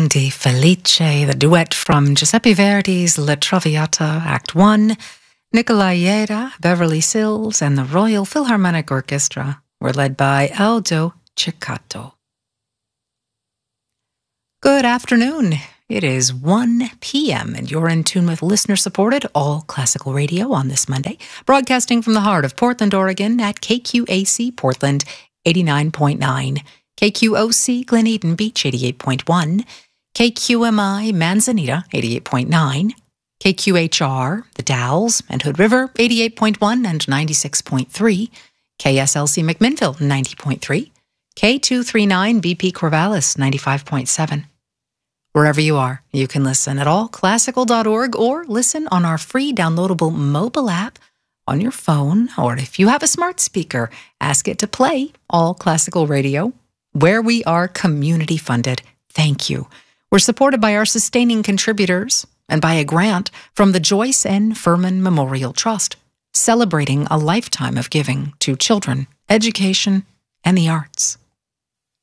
Di Felice, the duet from Giuseppe Verdi's La Traviata, Act 1, Nicolaieta, Beverly Sills, and the Royal Philharmonic Orchestra were led by Aldo Ceccato. Good afternoon. It is 1 p.m. and you're in tune with listener-supported all classical radio on this Monday, broadcasting from the heart of Portland, Oregon at KQAC Portland 89.9, KQOC Glen Eden Beach 88.1, KQMI Manzanita 88.9, KQHR The Dalles and Hood River 88.1 and 96.3, KSLC McMinnville 90.3, K239 BP Corvallis 95.7. Wherever you are, you can listen at allclassical.org or listen on our free downloadable mobile app on your phone, or if you have a smart speaker, ask it to play All Classical Radio, where we are community funded. Thank you. We're supported by our sustaining contributors and by a grant from the Joyce N. Furman Memorial Trust, celebrating a lifetime of giving to children, education, and the arts.